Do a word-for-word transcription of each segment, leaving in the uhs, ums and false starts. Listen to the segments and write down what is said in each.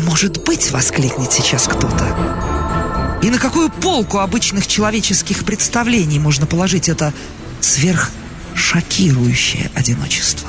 может быть?» — воскликнет сейчас кто-то. И на какую полку обычных человеческих представлений можно положить это сверхшокирующее одиночество?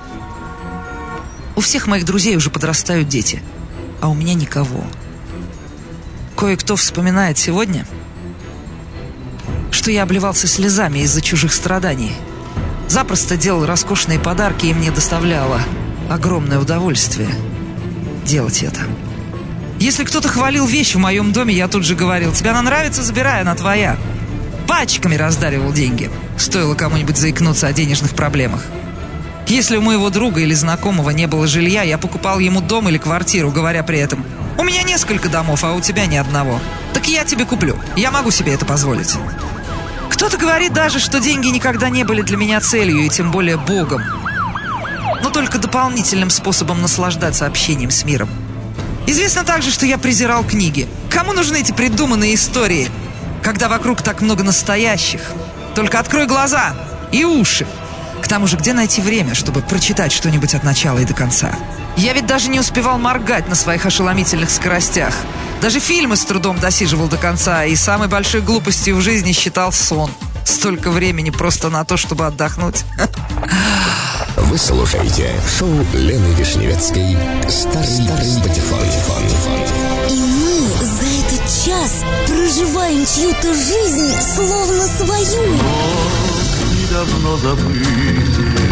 У всех моих друзей уже подрастают дети, а у меня никого. Кое-кто вспоминает сегодня, что я обливался слезами из-за чужих страданий. Запросто делал роскошные подарки, и мне доставляло огромное удовольствие делать это. Если кто-то хвалил вещь в моем доме, я тут же говорил: «Тебе она нравится? Забирай, она твоя». Пачками раздаривал деньги. Стоило кому-нибудь заикнуться о денежных проблемах. Если у моего друга или знакомого не было жилья, я покупал ему дом или квартиру, говоря при этом: «У меня несколько домов, а у тебя ни одного. Так я тебе куплю. Я могу себе это позволить». Кто-то говорит даже, что деньги никогда не были для меня целью, и тем более Богом, но только дополнительным способом наслаждаться общением с миром. Известно также, что я презирал книги. Кому нужны эти придуманные истории, когда вокруг так много настоящих? Только открой глаза и уши. К тому же, где найти время, чтобы прочитать что-нибудь от начала и до конца? Я ведь даже не успевал моргать на своих ошеломительных скоростях. Даже фильмы с трудом досиживал до конца, и самой большой глупостью в жизни считал сон. Столько времени просто на то, чтобы отдохнуть. Вы слушаете шоу Лены Вишневецкой «Старый патефон». И мы за этот час проживаем чью-то жизнь, словно свою. Давно забыли